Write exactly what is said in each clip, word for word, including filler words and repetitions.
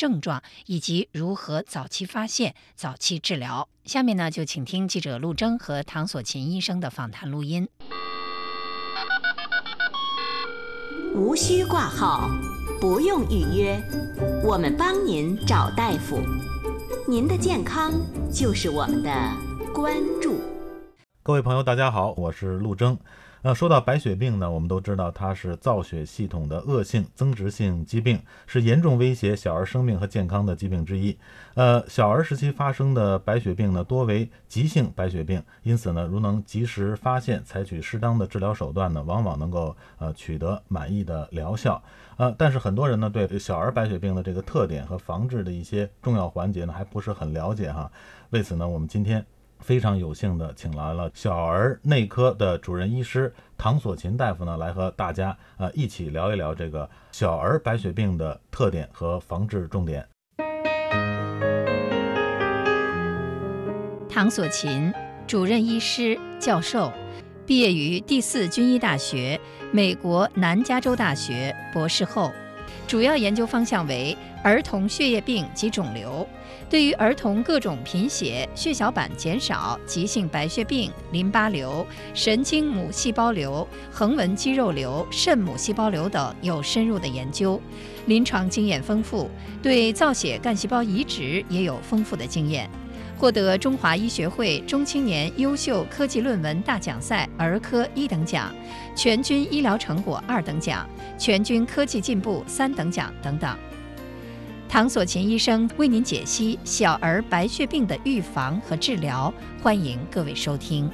症状，以及如何早期发现、早期治疗。下面呢，就请听记者陆征和唐所琴医生的访谈录音。 无需挂号，不用预约，我们帮您找大夫。您的健康就是我们的关注。 各位朋友大家好，我是陆征。那说到白血病呢，我们都知道它是造血系统的恶性增殖性疾病，是严重威胁小儿生命和健康的疾病之一。呃，小儿时期发生的白血病呢，多为急性白血病，因此呢，如能及时发现，采取适当的治疗手段呢，往往能够呃取得满意的疗效。呃，但是很多人呢，对小儿白血病的这个特点和防治的一些重要环节呢，还不是很了解哈。为此呢，我们今天非常有幸的请来了小儿内科的主任医师唐所琴大夫呢，来和大家呃一起聊一聊这个小儿白血病的特点和防治重点。 唐所琴，主任医师、教授，毕业于第四军医大学、美国南加州大学博士后，主要研究方向为儿童血液病及肿瘤。对于儿童各种贫血、血小板减少、急性白血病、淋巴瘤、神经母细胞瘤、横纹肌肉瘤、肾母细胞瘤等有深入的研究，临床经验丰富，对造血干细胞移植也有丰富的经验，获得中华医学会中青年优秀科技论文大奖赛儿科一等奖、全军医疗成果二等奖、全军科技进步三等奖等等。唐所琴医生为您解析小儿白血病的预防和治疗，欢迎各位收听。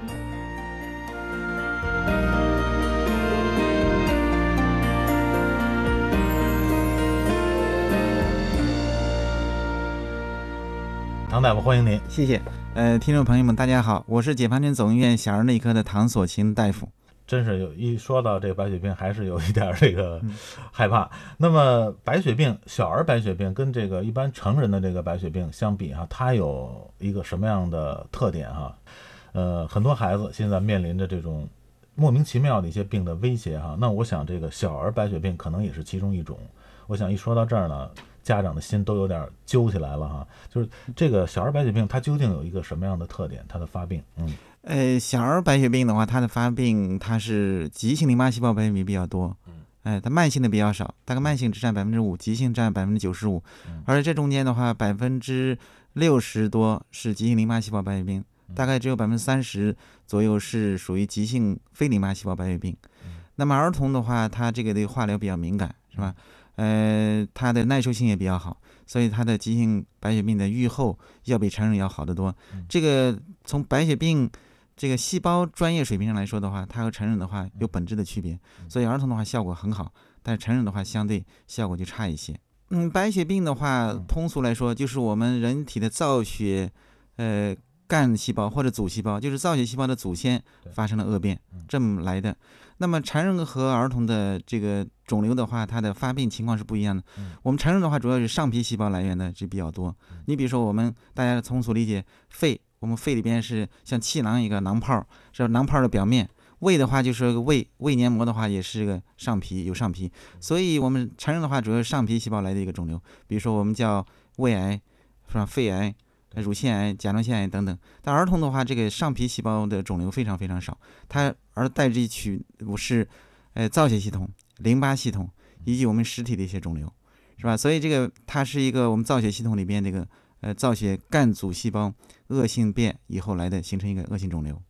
唐大夫，欢迎您。 谢谢。呃，听众朋友们，大家好，我是解放军总医院小儿内科的唐所琴大夫。 真是有一说到这个白血病，还是有一点这个害怕。嗯、那么白血病，小儿白血病跟这个一般成人的这个白血病相比哈，它有一个什么样的特点哈？呃，很多孩子现在面临着这种莫名其妙的一些病的威胁哈。那我想这个小儿白血病可能也是其中一种。我想一说到这儿呢，家长的心都有点揪起来了哈。就是这个小儿白血病，它究竟有一个什么样的特点？它的发病，嗯。 呃，小儿白血病的话，它的发病它是急性淋巴细胞白血病比较多，哎、呃，它慢性的比较少，大概慢性只占百分之五，急性占百分之九十五，而这中间的话，百分之六十多是急性淋巴细胞白血病，大概只有百分之三十左右是属于急性非淋巴细胞白血病。那么儿童的话，他这个对化疗比较敏感，是吧？呃，它的耐受性也比较好，所以它的急性白血病的预后要比成人要好得多。这个从白血病这个细胞专业水平上来说的话，它和成人的话有本质的区别，所以儿童的话效果很好，但是成人的话相对效果就差一些。嗯，白血病的话，通俗来说就是我们人体的造血，呃，干细胞或者祖细胞，就是造血细胞的祖先发生了恶变，这么来的。那么成人和儿童的这个肿瘤的话，它的发病情况是不一样的。我们成人的话，主要是上皮细胞来源的是比较多。你比如说，我们大家通俗理解肺。我们肺里边是像气囊一个囊泡，是囊泡的表面。胃的话就是个胃，胃黏膜的话也是个上皮，有上皮。所以我们成人的话，主要是上皮细胞来的一个肿瘤，比如说我们叫胃癌，是吧？肺癌、乳腺癌、甲状腺癌等等。但儿童的话，这个上皮细胞的肿瘤非常非常少，它而代之取是，呃，造血系统、淋巴系统以及我们实体的一些肿瘤，是吧？所以这个它是一个我们造血系统里边这个。呃，造血干阻细胞恶性变以后来的，形成一个恶性肿瘤。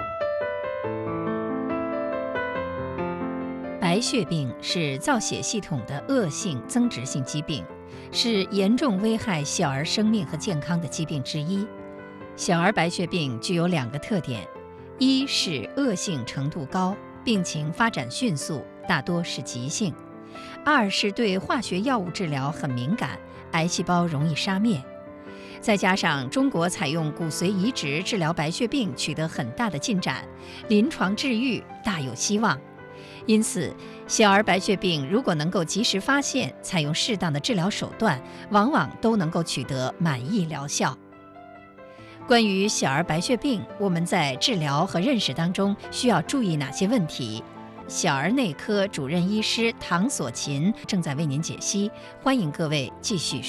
白血病是造血系统的恶性增殖性疾病，是严重危害小儿生命和健康的疾病之一。小儿白血病具有两个特点：一是恶性程度高，病情发展迅速，大多是急性；二是对化学药物治疗很敏感，癌细胞容易杀灭。再加上中国采用骨髓移植治疗白血病取得很大的进展，临床治愈大有希望。因此，小儿白血病如果能够及时发现，采用适当的治疗手段，往往都能够取得满意疗效。关于小儿白血病，我们在治疗和认识当中需要注意哪些问题？小儿内科主任医师唐所琴正在为您解析，欢迎各位继续